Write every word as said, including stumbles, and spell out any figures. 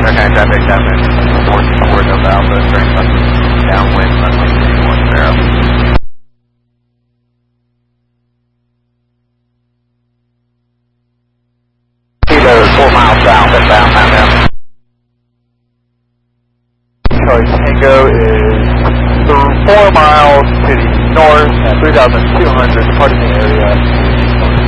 Hurricane traffic, traffic, fourteen four Delta Alpha, strength up, downwind, runway two one zero. Kilo four miles south, inbound, pound down. Charlie Tango is four miles to the north at three thousand two hundred, departing the area.